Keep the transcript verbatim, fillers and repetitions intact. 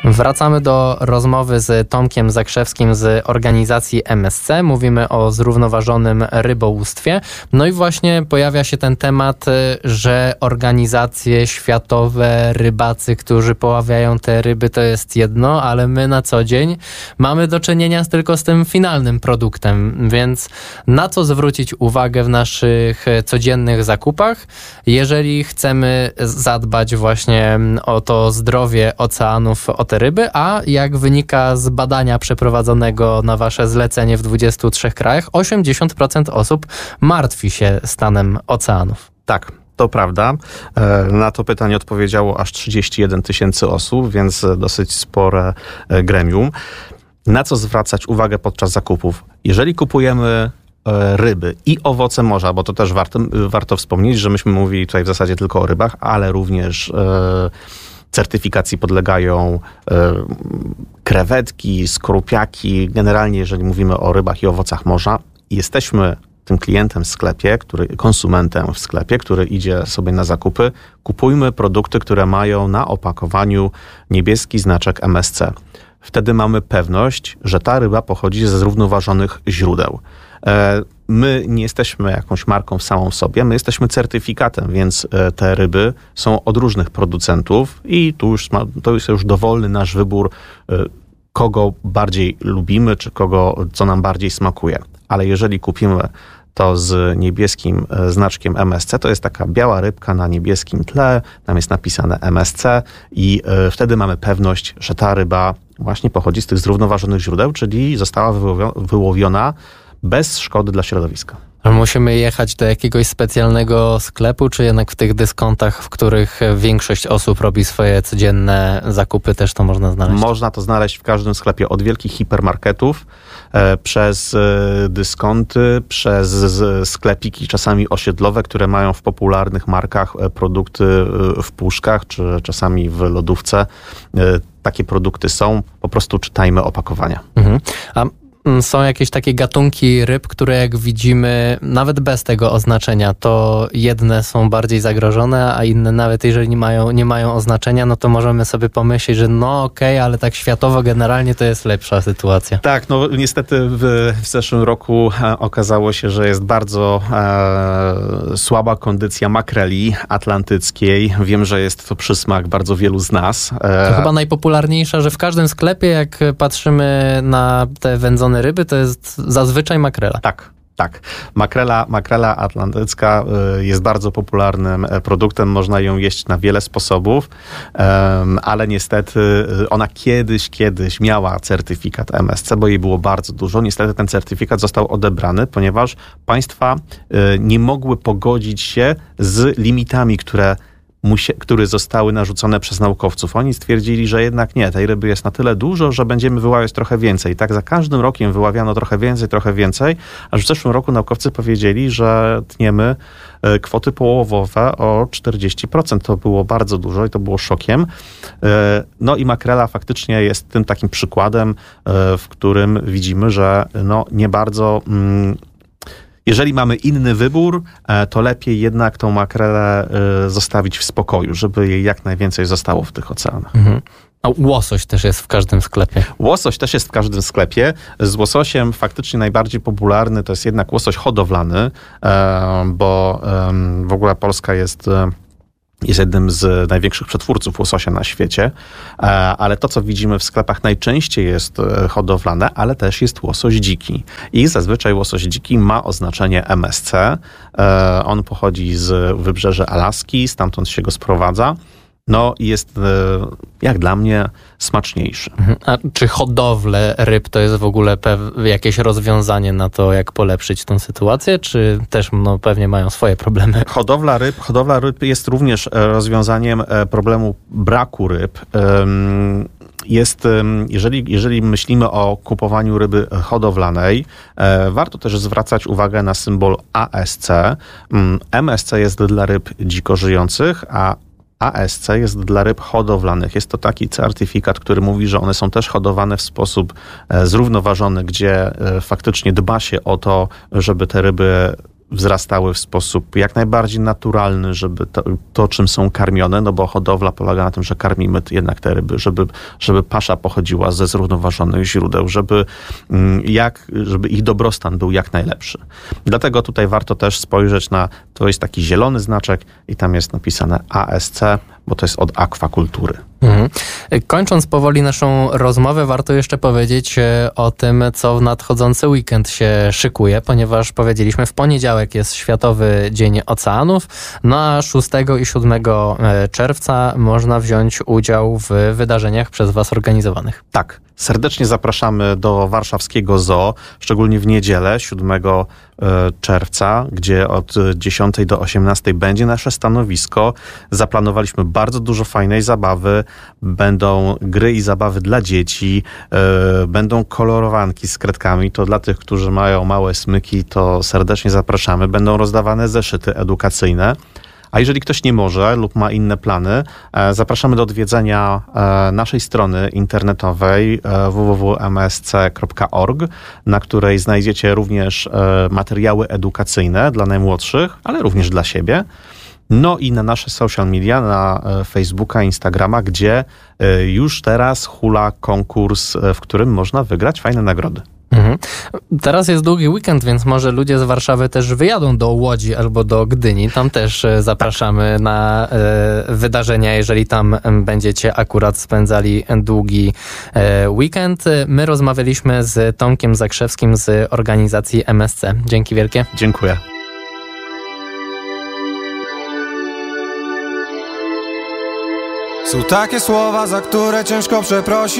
Wracamy do rozmowy z Tomkiem Zakrzewskim z organizacji M S C. Mówimy o zrównoważonym rybołówstwie. No i właśnie pojawia się ten temat, że organizacje światowe, rybacy, którzy poławiają te ryby, to jest jedno, ale my na co dzień mamy do czynienia tylko z tym finalnym produktem. Więc na co zwrócić uwagę w naszych codziennych zakupach, jeżeli chcemy zadbać właśnie o to zdrowie oceanów, o te ryby, a jak wynika z badania przeprowadzonego na wasze zlecenie w dwudziestu trzech krajach, osiemdziesiąt procent osób martwi się stanem oceanów. Tak, to prawda. Na to pytanie odpowiedziało aż trzydzieści jeden tysięcy osób, więc dosyć spore gremium. Na co zwracać uwagę podczas zakupów? Jeżeli kupujemy ryby i owoce morza, bo to też warto, warto wspomnieć, że myśmy mówili tutaj w zasadzie tylko o rybach, ale również certyfikacji podlegają e, krewetki, skorupiaki. Generalnie, jeżeli mówimy o rybach i owocach morza, jesteśmy tym klientem w sklepie, który, konsumentem w sklepie, który idzie sobie na zakupy, kupujmy produkty, które mają na opakowaniu niebieski znaczek M S C. Wtedy mamy pewność, że ta ryba pochodzi ze zrównoważonych źródeł. E, My nie jesteśmy jakąś marką w samą sobie, my jesteśmy certyfikatem, więc te ryby są od różnych producentów i tu już ma, to jest już dowolny nasz wybór, kogo bardziej lubimy, czy kogo, co nam bardziej smakuje. Ale jeżeli kupimy to z niebieskim znaczkiem M S C, to jest taka biała rybka na niebieskim tle, tam jest napisane M S C i wtedy mamy pewność, że ta ryba właśnie pochodzi z tych zrównoważonych źródeł, czyli została wyłowiona bez szkody dla środowiska. Musimy jechać do jakiegoś specjalnego sklepu, czy jednak w tych dyskontach, w których większość osób robi swoje codzienne zakupy, też to można znaleźć? Można to znaleźć w każdym sklepie, od wielkich hipermarketów, e, przez e, dyskonty, przez z, sklepiki czasami osiedlowe, które mają w popularnych markach e, produkty e, w puszkach, czy czasami w lodówce. E, takie produkty są, po prostu czytajmy opakowania. Mhm. A są jakieś takie gatunki ryb, które jak widzimy, nawet bez tego oznaczenia, to jedne są bardziej zagrożone, a inne nawet jeżeli nie mają, nie mają oznaczenia, no to możemy sobie pomyśleć, że no okej, okay, ale tak światowo generalnie to jest lepsza sytuacja. Tak, no niestety w, w zeszłym roku e, okazało się, że jest bardzo e, słaba kondycja makreli atlantyckiej. Wiem, że jest to przysmak bardzo wielu z nas. E, to chyba najpopularniejsza, że w każdym sklepie, jak patrzymy na te wędzone ryby, to jest zazwyczaj makrela. Tak. Tak. Makrela, makrela atlantycka jest bardzo popularnym produktem. Można ją jeść na wiele sposobów, ale niestety ona kiedyś, kiedyś miała certyfikat M S C, bo jej było bardzo dużo. Niestety ten certyfikat został odebrany, ponieważ państwa nie mogły pogodzić się z limitami, które Musie, które zostały narzucone przez naukowców. Oni stwierdzili, że jednak nie, tej ryby jest na tyle dużo, że będziemy wyławiać trochę więcej. Tak za każdym rokiem wyławiano trochę więcej, trochę więcej, aż w zeszłym roku naukowcy powiedzieli, że tniemy kwoty połowowe o czterdzieści procent. To było bardzo dużo i to było szokiem. No i makrela faktycznie jest tym takim przykładem, w którym widzimy, że no nie bardzo... Mm, Jeżeli mamy inny wybór, to lepiej jednak tą makrelę zostawić w spokoju, żeby jej jak najwięcej zostało w tych oceanach. Mhm. A łosoś też jest w każdym sklepie. Łosoś też jest w każdym sklepie. Z łososiem faktycznie najbardziej popularny to jest jednak łosoś hodowlany, bo w ogóle Polska jest... jest jednym z największych przetwórców łososia na świecie, ale to, co widzimy w sklepach, najczęściej jest hodowlane, ale też jest łosoś dziki. I zazwyczaj łosoś dziki ma oznaczenie M S C. On pochodzi z wybrzeża Alaski, stamtąd się go sprowadza. No i jest, jak dla mnie, smaczniejszy. A czy hodowle ryb to jest w ogóle pew- jakieś rozwiązanie na to, jak polepszyć tą sytuację, czy też no, pewnie mają swoje problemy? Hodowla ryb, hodowla ryb jest również rozwiązaniem problemu braku ryb. Jest, jeżeli, jeżeli myślimy o kupowaniu ryby hodowlanej, warto też zwracać uwagę na symbol A S C. M S C jest dla ryb dziko żyjących, a A S C jest dla ryb hodowlanych. Jest to taki certyfikat, który mówi, że one są też hodowane w sposób zrównoważony, gdzie faktycznie dba się o to, żeby te ryby wzrastały w sposób jak najbardziej naturalny, żeby to, to, czym są karmione, no bo hodowla polega na tym, że karmimy jednak te ryby, żeby, żeby pasza pochodziła ze zrównoważonych źródeł, żeby, jak, żeby ich dobrostan był jak najlepszy. Dlatego tutaj warto też spojrzeć na, to jest taki zielony znaczek i tam jest napisane A S C, bo to jest od akwakultury. Mhm. Kończąc powoli naszą rozmowę, warto jeszcze powiedzieć o tym, co w nadchodzący weekend się szykuje, ponieważ powiedzieliśmy, w poniedziałek jest Światowy Dzień Oceanów, no a szóstego i siódmego czerwca można wziąć udział w wydarzeniach przez Was organizowanych. Tak, serdecznie zapraszamy do warszawskiego Zoo, szczególnie w niedzielę, siódmego czerwca, gdzie od dziesiątej do osiemnastej będzie nasze stanowisko. Zaplanowaliśmy bardzo dużo fajnej zabawy. Będą gry i zabawy dla dzieci, będą kolorowanki z kredkami. To dla tych, którzy mają małe smyki, to serdecznie zapraszamy. Będą rozdawane zeszyty edukacyjne. A jeżeli ktoś nie może lub ma inne plany, zapraszamy do odwiedzenia naszej strony internetowej w w w kropka m s c kropka org, na której znajdziecie również materiały edukacyjne dla najmłodszych, ale również dla siebie. No i na nasze social media, na Facebooka, Instagrama, gdzie już teraz hula konkurs, w którym można wygrać fajne nagrody. Mhm. Teraz jest długi weekend, więc może ludzie z Warszawy też wyjadą do Łodzi albo do Gdyni. Tam też zapraszamy na e, wydarzenia, jeżeli tam będziecie akurat spędzali długi e, weekend. My rozmawialiśmy z Tomkiem Zakrzewskim z organizacji M S C. Dzięki wielkie. Dziękuję. Są takie słowa, za które ciężko przeprosić.